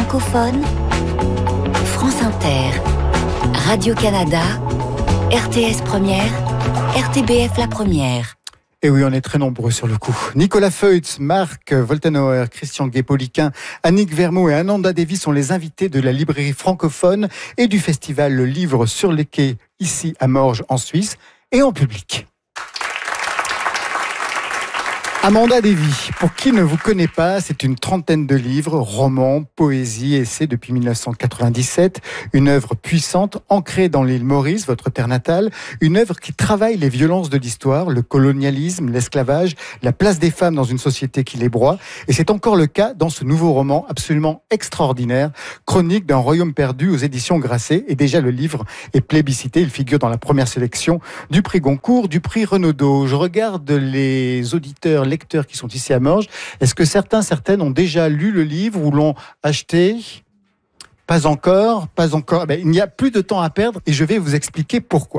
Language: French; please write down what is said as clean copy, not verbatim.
francophones, France Inter, Radio-Canada, RTS Première, RTBF La Première. Et oui, on est très nombreux sur le coup. Nicolas Feutz, Marc Woltenauer, Christian Guépoliquin, Annick Vermont et Ananda Devi sont les invités de la librairie francophone et du festival Le Livre sur les quais, ici à Morges, en Suisse, et en public. Amanda Devi, pour qui ne vous connaît pas, c'est une trentaine de livres, romans, poésie, essais depuis 1997. Une œuvre puissante, ancrée dans l'île Maurice, votre terre natale. Une œuvre qui travaille les violences de l'histoire, le colonialisme, l'esclavage, la place des femmes dans une société qui les broie. Et c'est encore le cas dans ce nouveau roman absolument extraordinaire, Chronique d'un royaume perdu aux éditions Grasset. Et déjà le livre est plébiscité, il figure dans la première sélection du prix Goncourt, du prix Renaudot. Je regarde les auditeurs, lecteurs qui sont ici à Morges. Est-ce que certaines ont déjà lu le livre ou l'ont acheté ? Pas encore. Il n'y a plus de temps à perdre et je vais vous expliquer pourquoi.